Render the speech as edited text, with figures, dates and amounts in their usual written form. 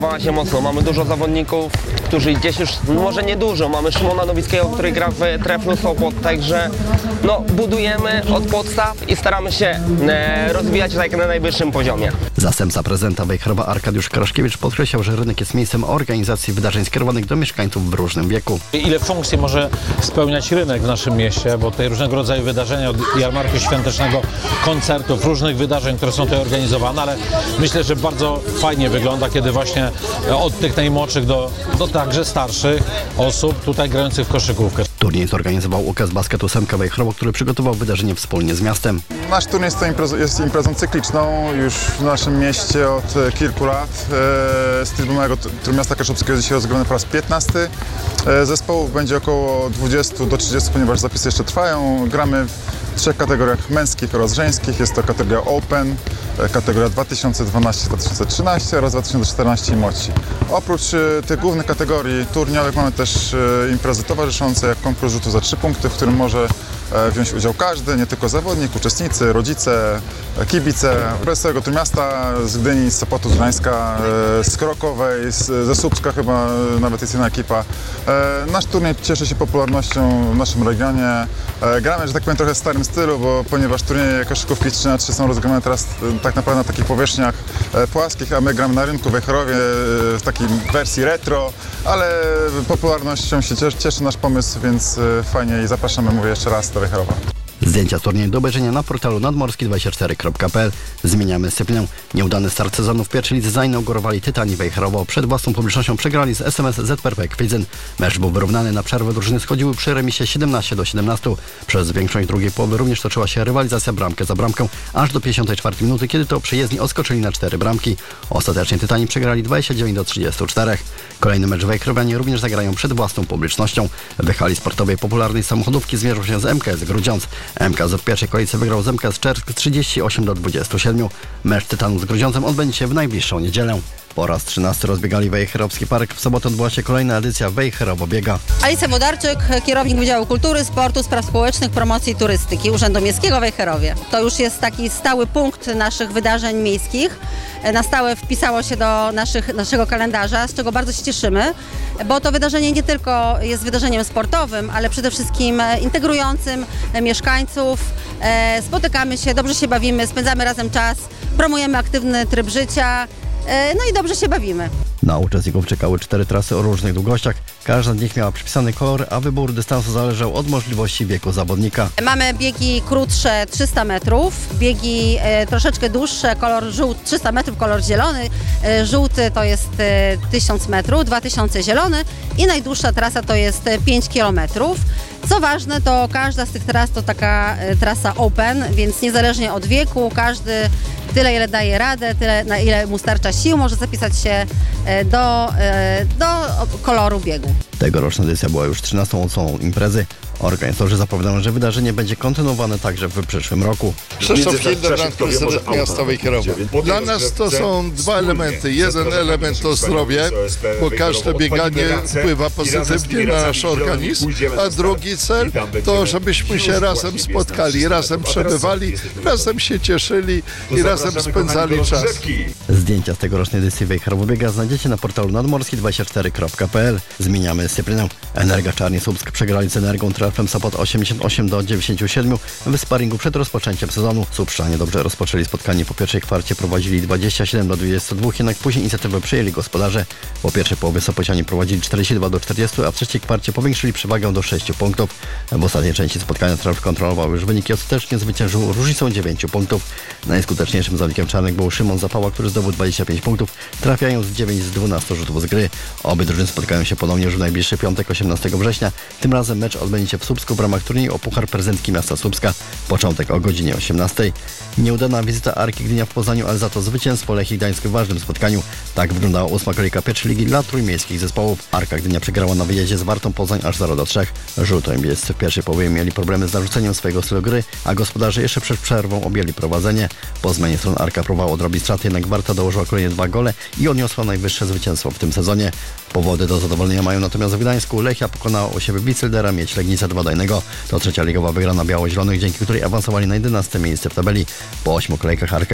się mocno. Mamy dużo zawodników, którzy gdzieś już, może nie dużo, mamy Szymona Nowickiego, który gra w Treflu Sopot, także budujemy od podstaw i staramy się rozwijać tak na najwyższym poziomie. Zastępca prezydenta Wejherowa Arkadiusz Kraszkiewicz podkreślał, że rynek jest miejscem organizacji wydarzeń skierowanych do mieszkańców w różnym wieku. Ile funkcji może spełniać rynek w naszym mieście, bo tutaj różnego rodzaju wydarzenia, od jarmarku świątecznego, koncertów, różnych wydarzeń, które są tutaj organizowane, ale myślę, że bardzo fajnie wygląda, kiedy właśnie od tych najmłodszych do także starszych osób tutaj grających w koszykówkę. Turniej zorganizował UKS Basketu Semka Wejherowo, który przygotował wydarzenie wspólnie z miastem. Nasz turniej jest imprezą cykliczną już w naszym mieście od kilku lat. Styl małego Trójmiasta Kaszubskiego jest dzisiaj rozgrywany po raz 15. Zespołów będzie około 20 do 30, ponieważ zapisy jeszcze trwają. Gramy w 3 kategoriach męskich oraz żeńskich. Jest to kategoria Open, kategoria 2012-2013 oraz 2014 i młodsi. Oprócz tych głównych kategorii turniejowych mamy też imprezy towarzyszące, jak konkurs rzutu za 3 punkty, w którym może wziąć udział każdy, nie tylko zawodnik, uczestnicy, rodzice, kibice. Z całego Trójmiasta, z Gdyni, z Sopotu, z Gdańska, z Krokowej, ze Słupska chyba nawet jest jedna ekipa. Nasz turniej cieszy się popularnością w naszym regionie. Gramy, że tak powiem, trochę w starym stylu, ponieważ turnieje koszykówki 3x3 są rozgrywane teraz tak naprawdę na takich powierzchniach płaskich, a my gramy na rynku w Wejherowie w takiej wersji retro, ale popularnością się cieszy nasz pomysł, więc fajnie i zapraszamy, mówię jeszcze raz, do Wejherowa. Zdjęcia z turnieju do obejrzenia na portalu nadmorski24.pl. Zmieniamy dyscyplinę. Nieudany start sezonu w pierwszej lidze zainaugurowali Tytani Wejherowo. Przed własną publicznością przegrali z SMS ZPRP Kwidzyn. Mecz był wyrównany. Na przerwę drużyny schodziły przy remisie 17-17. Przez większość drugiej połowy również toczyła się rywalizacja bramkę za bramkę, aż do 54 minuty, kiedy to przyjezdni odskoczyli na 4 bramki. Ostatecznie Tytani przegrali 29-34. Kolejny mecz Wejherowianie również zagrają przed własną publicznością. W hali sportowej popularnej samochodówki zmierzą się z MKS Grudziądz. MKS w pierwszej kolejce wygrał z MKS Czersk 38-27. Mecz Tytanów z Grudziądzem odbędzie się w najbliższą niedzielę. Po raz 13 rozbiegali Wejherowski Park. W sobotę odbyła się kolejna edycja Wejherowo Biega. Alicja Włodarczyk, kierownik Wydziału Kultury, Sportu, Spraw Społecznych, Promocji i Turystyki Urzędu Miejskiego w Wejherowie. To już jest taki stały punkt naszych wydarzeń miejskich. Na stałe wpisało się do naszego kalendarza, z czego bardzo się cieszymy, bo to wydarzenie nie tylko jest wydarzeniem sportowym, ale przede wszystkim integrującym mieszkańców. Spotykamy się, dobrze się bawimy, spędzamy razem czas, promujemy aktywny tryb życia. No i dobrze się bawimy. Na uczestników czekały 4 trasy o różnych długościach. Każda z nich miała przypisany kolor, a wybór dystansu zależał od możliwości wieku zawodnika. Mamy biegi krótsze 300 metrów, biegi troszeczkę dłuższe, kolor żółty 300 metrów, kolor zielony, żółty to jest 1000 metrów, 2000 zielony i najdłuższa trasa to jest 5 kilometrów. Co ważne, to każda z tych tras to taka trasa open, więc niezależnie od wieku, każdy tyle, ile daje radę, tyle, na ile mu starcza sił, może zapisać się do koloru biegu. Tegoroczna edycja była już 13. odsłoną imprezy. Organizatorzy zapowiadają, że wydarzenie będzie kontynuowane także w przyszłym roku. Krzysztof Hildebrand, prezydent miasta Wejherowa. Dla nas to są 2 elementy. Jeden element to zdrowie, bo każde bieganie wpływa pozytywnie na nasz organizm, a drugi cel to, żebyśmy się razem spotkali, razem przebywali, razem się cieszyli i razem spędzali czas. Zdjęcia z tegorocznej edycji Wejherowo Biega znajdziecie na portalu nadmorski24.pl. Zmieniamy dyscyplinę. Energa Czarni Słupsk przegrali z Energą Treflem Sopot 88-97 w sparingu przed rozpoczęciem sezonu. Słupszczanie dobrze rozpoczęli spotkanie. Po pierwszej kwarcie prowadzili 27-22, jednak później inicjatywę przejęli gospodarze. Po pierwszej połowie Sopocianie prowadzili 42-40, a w trzeciej kwarcie powiększyli przewagę do 6 punktów. W ostatniej części spotkania Trefl kontrolował już wyniki, ostatecznie zwyciężył różnicą 9 punktów. Najskuteczniejszym zawodnikiem czarnych był Szymon Zapała, który zdobył 25 punktów, trafiając 9 z 12 rzutów z gry. Obie drużyny spotkają się ponownie już w najbliższy piątek, 18 września. Tym razem mecz odbędzie się w Słupsku w ramach turnieju o Puchar Prezydentki Miasta Słupska. Początek o godzinie 18. Nieudana wizyta Arki Gdynia w Poznaniu, ale za to zwycięstwo Lechii Gdańsk w ważnym spotkaniu. Tak wyglądała 8. kolejka pierwszej ligi dla trójmiejskich zespołów. Arka Gdynia przegrała na wyjeździe z Wartą Poznań aż 0-3. Żółto-niebiescy w pierwszej połowie mieli problemy z narzuceniem swojego stylu gry, a gospodarze jeszcze przed przerwą objęli prowadzenie. Po zmianie stron Arka próbowała odrobić straty, jednak Warta dołożyła kolejne 2 gole i odniosła najwyższe zwycięstwo w tym sezonie. Powody do zadowolenia mają natomiast w Gdańsku. Lechia pokonała u siebie Wicildera, Miedź Legnica 2-1. To trzecia ligowa wygrana biało-zielonych, dzięki której awansowali na 11. miejsce w tabeli. Po 8 kolejkach Arka